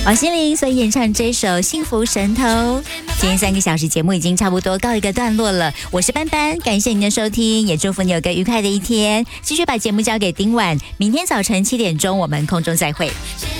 王心凌所演唱这首《幸福神偷》。今天3个小时节目已经差不多告一个段落了，我是班班，感谢您的收听，也祝福你有个愉快的一天。继续把节目交给丁婉，明天早晨7点钟我们空中再会。